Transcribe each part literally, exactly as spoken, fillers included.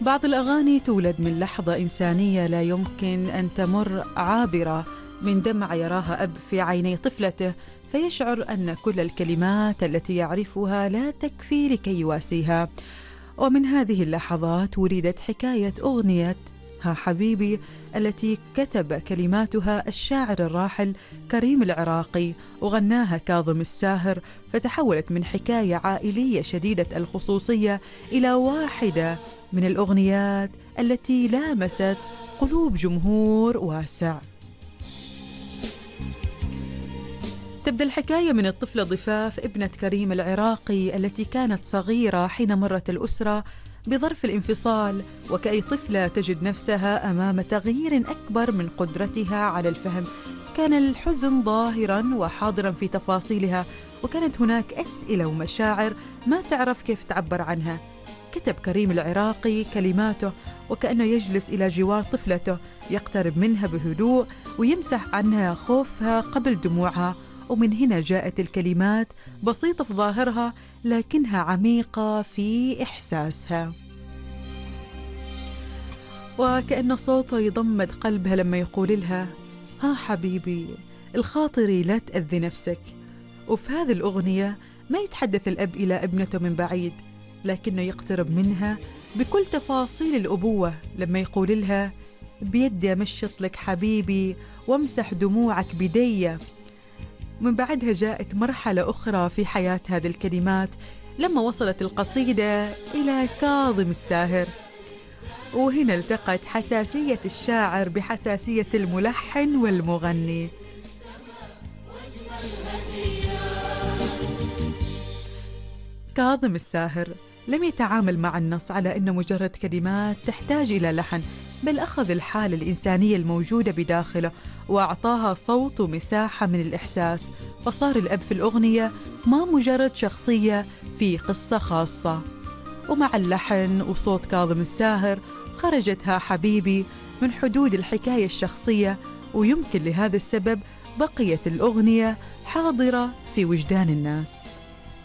بعض الأغاني تولد من لحظة إنسانية لا يمكن أن تمر عابرة، من دمعة يراها أب في عيني طفلته فيشعر أن كل الكلمات التي يعرفها لا تكفي لكي يواسيها. ومن هذه اللحظات ولدت حكاية أغنية ها حبيبي التي كتب كلماتها الشاعر الراحل كريم العراقي وغناها كاظم الساهر، فتحولت من حكاية عائلية شديدة الخصوصية إلى واحدة من الأغنيات التي لامست قلوب جمهور واسع. تبدأ الحكاية من الطفلة ضفاف ابنة كريم العراقي التي كانت صغيرة حين مرت الأسرة بظرف الانفصال، وكأي طفلة تجد نفسها أمام تغيير أكبر من قدرتها على الفهم. كان الحزن ظاهراً وحاضراً في تفاصيلها، وكانت هناك أسئلة ومشاعر ما تعرف كيف تعبر عنها. كتب كريم العراقي كلماته وكأنه يجلس إلى جوار طفلته، يقترب منها بهدوء ويمسح عنها خوفها قبل دموعها. ومن هنا جاءت الكلمات بسيطة في ظاهرها لكنها عميقة في إحساسها، وكأن صوته يضمد قلبها لما يقول لها ها حبيبي الخاطري لا تأذي نفسك. وفي هذه الأغنية ما يتحدث الأب إلى ابنته من بعيد، لكنه يقترب منها بكل تفاصيل الأبوة لما يقول لها بيدي أمشط لك حبيبي وامسح دموعك بدي. من بعدها جاءت مرحلة أخرى في حياة هذه الكلمات لما وصلت القصيدة إلى كاظم الساهر، وهنا التقت حساسية الشاعر بحساسية الملحن والمغني. كاظم الساهر لم يتعامل مع النص على أنه مجرد كلمات تحتاج إلى لحن، بل أخذ الحالة الإنسانية الموجودة بداخله وأعطاها صوت ومساحة من الإحساس، فصار الأب في الأغنية ما مجرد شخصية في قصة خاصة. ومع اللحن وصوت كاظم الساهر خرجت ها حبيبي من حدود الحكاية الشخصية، ويمكن لهذا السبب بقيت الأغنية حاضرة في وجدان الناس.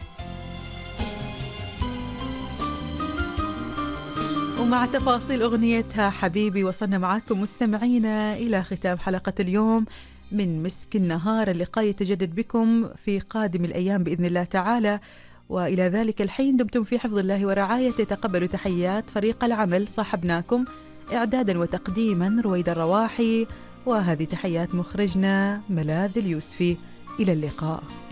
ومع تفاصيل أغنيتها حبيبي وصلنا معاكم مستمعينا إلى ختام حلقة اليوم من مسك النهار. اللقاء يتجدد بكم في قادم الأيام بإذن الله تعالى، وإلى ذلك الحين دمتم في حفظ الله ورعايته. تقبلوا تحيات فريق العمل، صاحبناكم إعدادا وتقديما رويد الرواحي، وهذه تحيات مخرجنا ملاذ اليوسفي. إلى اللقاء.